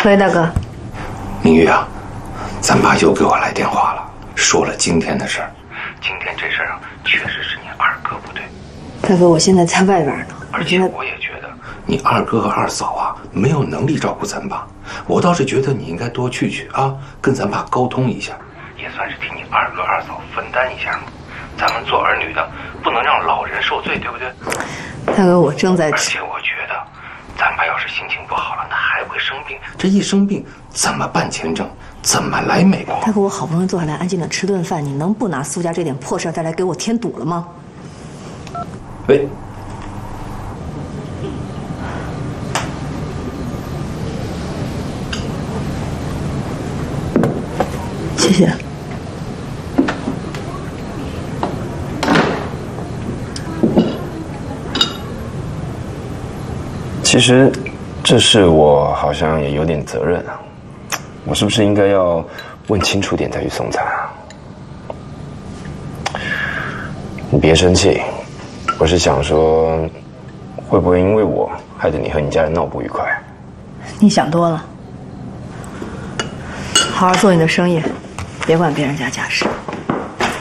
喂，大哥。 明玉啊，咱爸又给我来电话了，说了今天的事儿。今天这事儿啊，确实是你二哥不对。 大哥，我现在在外边呢， 而且我也觉得你二哥和二嫂啊没有能力照顾咱爸，我倒是觉得你应该多去啊，跟咱爸沟通一下，也算是替你二哥二嫂分担一下嘛。咱们做儿女的不能让老人受罪，对不对？ 大哥，我正在而且我觉得，咱爸要是心情不好了，那还会生病。这一生病，怎么办签证？怎么来美国？ 大哥，我好不容易坐下来安静的吃顿饭，你能不拿苏家这点破事再来给我添堵了吗？ 喂。 谢谢。 其实，这事我好像也有点责任啊。我是不是应该要问清楚点再去送餐啊？你别生气，我是想说，会不会因为我害得你和你家人闹不愉快？ 你想多了，好好做你的生意，别管别人家家事。